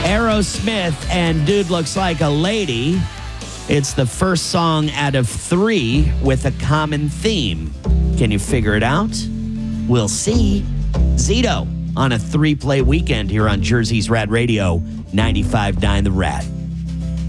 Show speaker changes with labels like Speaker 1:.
Speaker 1: Aerosmith and Dude Looks Like a Lady. It's the first song out of 3 with a common theme. Can you figure it out? We'll see. Zito on a 3-play weekend here on Jersey's Rad Radio, 95.9 The Rad.